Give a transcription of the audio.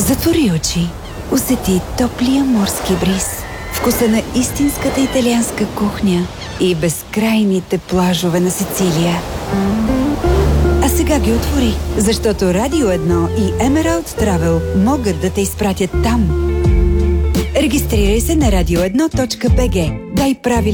Затвори очи. Усети топлия морски бриз, вкуса на истинската италианска кухня и безкрайните плажове на Сицилия. А сега ги отвори, защото Радио 1 и Emerald Travel могат да те изпратят там. Регистрирай се на radio1.bg. Дай правилен